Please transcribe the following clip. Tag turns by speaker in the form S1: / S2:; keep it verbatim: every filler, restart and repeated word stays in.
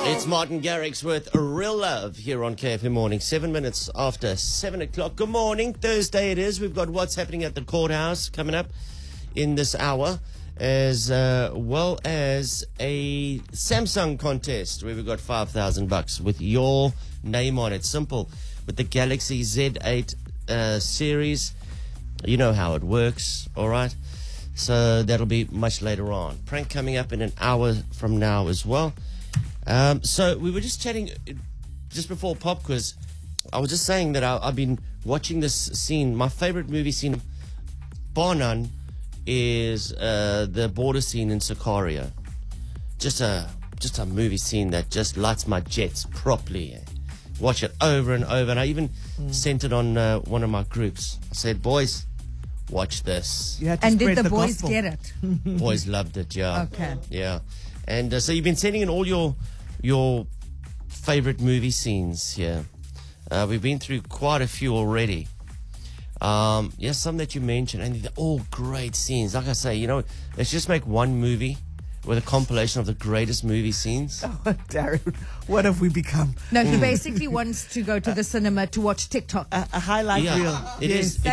S1: It's Martin Garrix with Real Love here on K F M Morning. Seven minutes after seven o'clock. Good morning. Thursday it is. We've got what's happening at the courthouse coming up in this hour, as uh, well as a Samsung contest where we've got five thousand bucks with your name on it. Simple. With the Galaxy Z eight uh, series, you know how it works, all right? So that'll be much later on. Prank coming up in an hour from now as well. Um, so we were just chatting just before pop quiz. I was just saying that I, I've been watching this scene. My favorite movie scene, bar none, is uh, the border scene in Sicario. Just a just a movie scene that just lights my jets properly. Watch it over and over. And I even mm. sent it on uh, one of my groups. I said, boys, watch this.
S2: You had to
S3: and
S2: spread
S3: did the,
S2: the
S3: boys
S2: gospel.
S3: get it?
S1: Boys loved it, yeah.
S3: Okay.
S1: Yeah. And uh, so you've been sending in all your your favorite movie scenes here. Uh, we've been through quite a few already. Um, yes, some that you mentioned, and they're all great scenes. Like I say, you know, let's just make one movie with a compilation of the greatest movie scenes.
S2: Oh, Darren, what have we become?
S3: No, he basically wants to go to the cinema to watch TikTok.
S2: A, a highlight
S1: Yeah,
S2: reel.
S1: it
S2: Yes.
S1: is.